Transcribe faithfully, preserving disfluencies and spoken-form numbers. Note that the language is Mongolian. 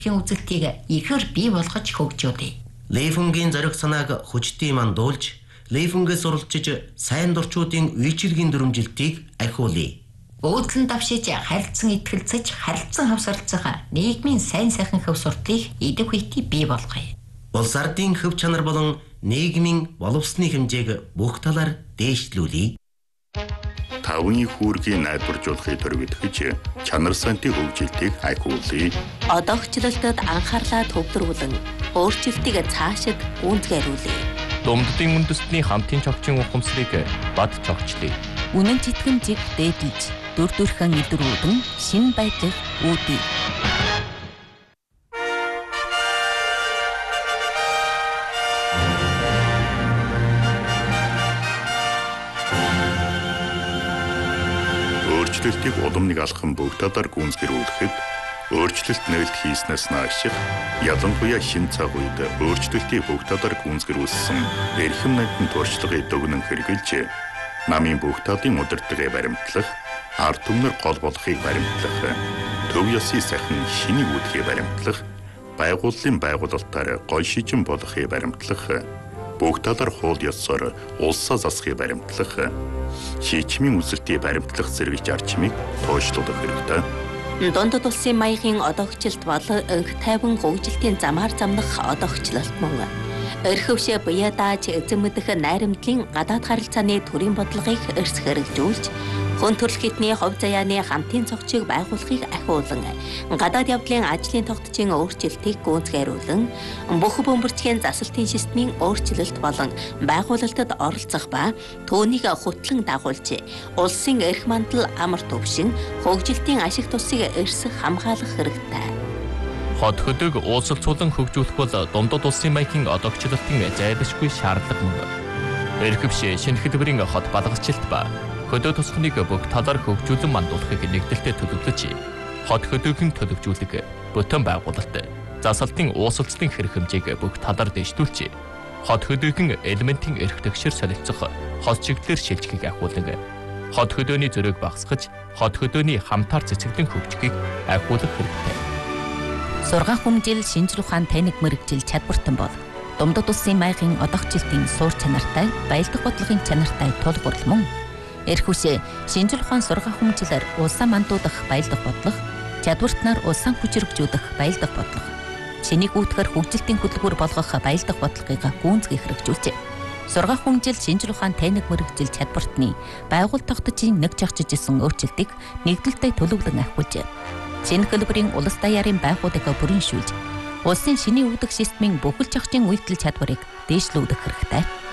үзэлтийг ихээр бий болгож хөгжүүлье. Лейфунгийн зориг санааг хүчтэй мандуулж, Лейфунгээс уралчиж сайн дурчуудын үйлчилгийн дүрмжилтийг ахиулъя. Өөдлөн давшиж харилцан итгэлцэж, харилцан хавсарлцах нийгмийн сайн сайхан хөв сурталыг идэв хүйти бий болгоё. Улс ардын хөв чанар болон нийгмийн боловсны хэмжээг бүх талаар дээшлүүлье. Тавны хүүргийн найдваржуулахыг төрөвдөж, чанар сантын хөгжилтийг ахиулъя. Одоогчлолтод анхаарлаа төвлөрүүлэн, өөрчлөлтийг цаашид гүйцэтгүүлье. Думддын үндэстний хамтын чогчийн ухамсарыг бад чогчлъя. Үнэн читгэмжийг дээдлж, дүр төрхөн илрүүлэн шин байдлыг үүдье. Өөрчлөлтийг удамныг алхам бүгд талаар гүйцэтгүүлэхэд өөрчлөлт нээлт хийснээс наашиг ялангуяа шин цаг үед өөрчлөлтийг бүгд талаар гүйцэтгүүлсэн эрхэм найдын туршлагыг дүгнэн хэрэгжилж намын бүгд талын удирдлагыг баримтлах, ард түмнэр гол болохыг баримтлах, төв ёсны сайхан шинийг үүдхийг баримтлах, байгууллын байгуулалтаар гол шижин болохыг баримтлах, бүгд талаар хууль ёсоор улсаа засахыг баримтлах, шийдвэрийн үзэлтийг баримтлах зэрэг зарчмыг тооцоолох хэрэгтэй. Дундад улсын маягийн одоогчлолт бол өнг тайван хөгжилтийн замаар замнах одоогчлолт мөн. Өрхөвшө буяа дааж эзэн мэдэх найрамдлын гадаад харилцааны төрийн бодлогыг эрс хэрэгжүүлж, хүн төрөл хэдний хувь заяаны хамтын цогцыг байгуулахыг ахиулан, гадаад явдлын ажлын тогтцын өөрчлөлтийг гүйцэтгүүлэн, бүх бөмбөрчгийн засалтын системийн өөрчлөлт болон байгуулалтад оролцох ба түүнийг хөтлөн дагуулж, улсын эрх мандал амар төвшин, хөгжилтийн ашиг тусыг эрс хамгаалах хэрэгтэй. Хот хөдөг уулзалцуулан хөгжүүлэх бол дундад улсын маягийн одоогчлолтын зайлшгүй шаардлага мөн. Эрхэвшээ шинэ хэлбэрийн хот балгачлалт ба хөдөө тусахныг бүх талаар хөгжүүлэн мандуулахыг нэгдэлтэд төлөвлөж, хот хөдөөгийн төлөвжүүлэг, бүтэн байгуулалт, засалтын уулзалтын хэрэг хэмжээг бүх талаар дэвшүүлж, хот хөдөөгийн элементийн эрх тэгшэр солилцох хот чиглэлээр шилжихийг ахиулан, хот хөдөөний зөрөөг багасгаж, хот хөдөөний хамтаар цэцэглэн хөгжихийг ахиулах хэрэгтэй. Сургаан хүмжил шинжлэх ухаан таниг мэрэгжил чадвартан бол дундад улсын маягийн одоогчлолтын суур чанартай, баялаг бодлогын чанартай тулгуур мөн. Эрхүшээ шинжлэх ухаан сургаан хүмжилээр улсаа мандуудах баялаг бодлого, чадвартнаар улсаа хүчрэгжүүлэх баялаг бодлого, чинийг үүдгэр хөгжилтийн хөтөлбөр болгох баялаг бодлогыг гүйцэтгэх хэрэгжүүлжээ. Сургаан хүмжил шинжлэх ухаан таниг мэрэгжил чадвартны байгууллага тогтцын нэг жагчиж исэн өөрчлөлтийг нэгдэлтэд төлөвлөн ахиулжээ. Шинэ хэлбэрийн улс даяарын байгууллагыг бүрэн шүүлж, улсын шинийн үүдэх системийн бүхэл зохицын үйлдэл чадварыг дээшлүүлэх хэрэгтэй.